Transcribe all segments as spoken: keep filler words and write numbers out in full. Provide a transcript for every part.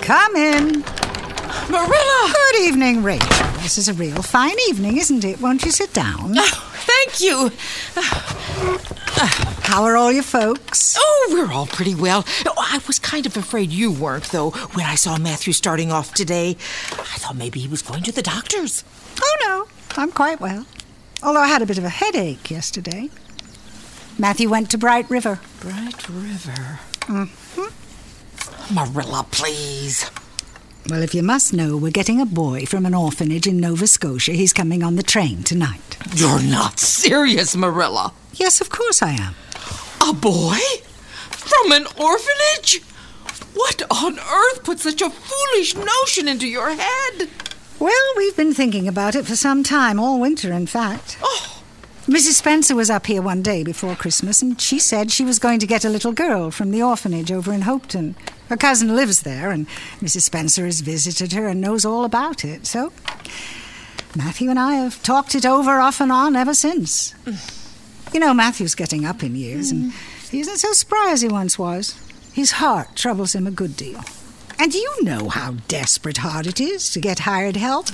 Come in. Marilla! Good evening, Rachel. This is a real fine evening, isn't it? Won't you sit down? Oh, thank you. How are all your folks? Oh, we're all pretty well. I was kind of afraid you weren't, though. When I saw Matthew starting off today, I thought maybe he was going to the doctor's. Oh, no. I'm quite well. Although I had a bit of a headache yesterday. Matthew went to Bright River. Bright River? Mm-hmm. Marilla, please. Well, if you must know, we're getting a boy from an orphanage in Nova Scotia. He's coming on the train tonight. You're not serious, Marilla. Yes, of course I am. A boy? From an orphanage? What on earth put such a foolish notion into your head? Well, we've been thinking about it for some time, all winter, in fact. Oh. Missus Spencer was up here one day before Christmas, and she said she was going to get a little girl from the orphanage over in Hopeton. Her cousin lives there, and Missus Spencer has visited her and knows all about it. So Matthew and I have talked it over off and on ever since. Mm. You know, Matthew's getting up in years, mm. and he isn't so spry as he once was. His heart troubles him a good deal. And you know how desperate hard it is to get hired help.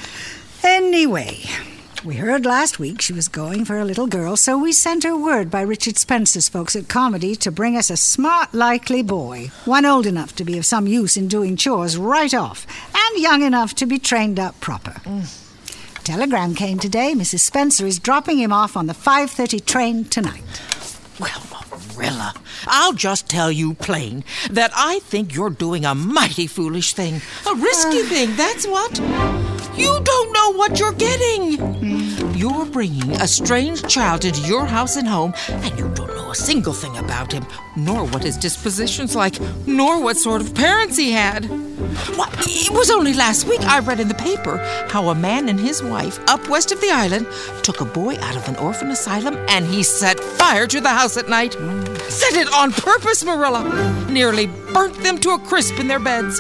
Mm. Anyway, we heard last week she was going for a little girl, so we sent her word by Richard Spencer's folks at Comedy to bring us a smart, likely boy, one old enough to be of some use in doing chores right off, and young enough to be trained up proper. Mm. Telegram came today. Missus Spencer is dropping him off on the five thirty train tonight. Well, Marilla, I'll just tell you plain that I think you're doing a mighty foolish thing. A risky uh, thing, that's what. You don't know what you're getting. Mm. You're bringing a strange child into your house and home, and you don't know a single thing about him, nor what his disposition's like, nor what sort of parents he had. Why, it was only last week I read in the paper how a man and his wife up west of the island took a boy out of an orphan asylum and he set fire to the house at night. Mm. Set it on purpose, Marilla. Nearly burnt them to a crisp in their beds.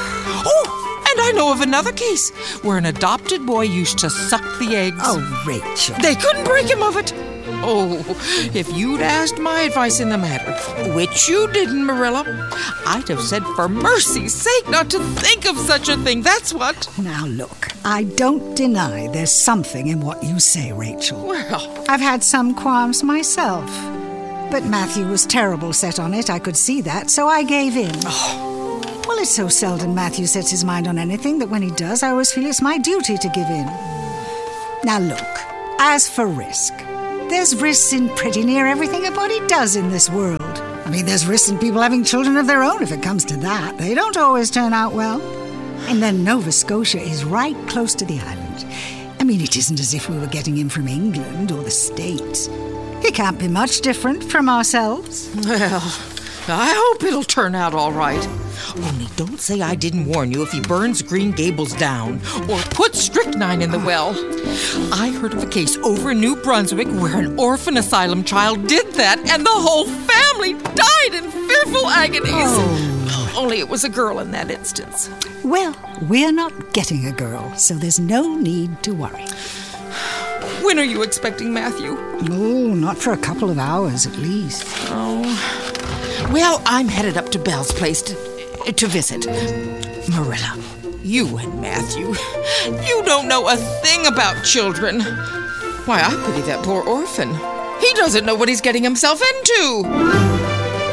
Oh! And I know of another case where an adopted boy used to suck the eggs. Oh, Rachel. They couldn't break him of it. Oh, if you'd asked my advice in the matter, which you didn't, Marilla, I'd have said for mercy's sake not to think of such a thing, that's what. Now, look, I don't deny there's something in what you say, Rachel. Well, I've had some qualms myself. But Matthew was terrible set on it, I could see that, so I gave in. Oh. Well, it's so seldom Matthew sets his mind on anything that when he does, I always feel it's my duty to give in. Now look, as for risk, there's risks in pretty near everything a body does in this world. I mean, there's risks in people having children of their own if it comes to that. They don't always turn out well. And then Nova Scotia is right close to the island. I mean, it isn't as if we were getting him from England or the States. He can't be much different from ourselves. Well, I hope it'll turn out all right. Only don't say I didn't warn you if he burns Green Gables down or puts strychnine in the well. I heard of a case over in New Brunswick where an orphan asylum child did that and the whole family died in fearful agonies. Oh. Only it was a girl in that instance. Well, we're not getting a girl, so there's no need to worry. When are you expecting Matthew? Oh, not for a couple of hours at least. Oh. Well, I'm headed up to Belle's place to, to visit. Marilla, you and Matthew, you don't know a thing about children. Why, I pity that poor orphan. He doesn't know what he's getting himself into.